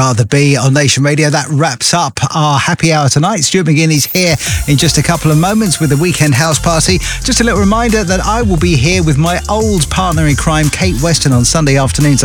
The B on Nation Radio. That wraps up our happy hour tonight. Stuart McGinn is here in just a couple of moments with the Weekend House Party. Just a little reminder that I will be here with my old partner in crime, Kate Weston, on Sunday afternoons.